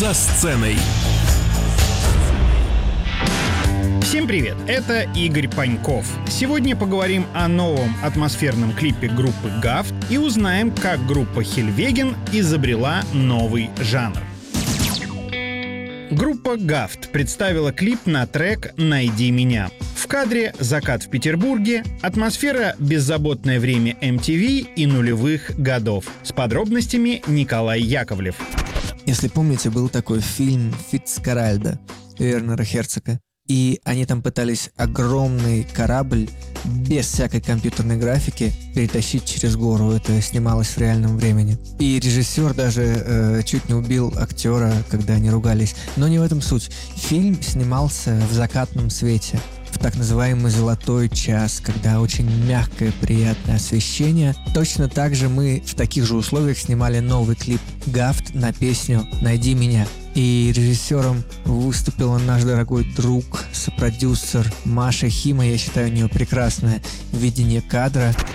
«За сценой». Всем привет, это Игорь Паньков. Сегодня поговорим о новом атмосферном клипе группы Гафт и узнаем, как группа Хельвеген изобрела новый жанр. Группа Гафт представила клип на трек «Найди меня». В кадре закат в Петербурге, атмосфера «Беззаботное время MTV» и нулевых годов. С подробностями Николай Яковлев. Если помните, был такой фильм «Фицкаральдо» Вернера Херцога. И они там пытались огромный корабль без всякой компьютерной графики перетащить через гору. Это снималось в реальном времени. И режиссер даже чуть не убил актера, когда они ругались. Но не в этом суть. Фильм снимался в закатном свете, в так называемый «золотой час», когда очень мягкое, приятное освещение. Точно так же мы в таких же условиях снимали новый клип Гафт на песню «Найди меня». И режиссером выступила наш дорогой друг, сопродюсер Маша Хима. Я считаю, у нее прекрасное видение кадра.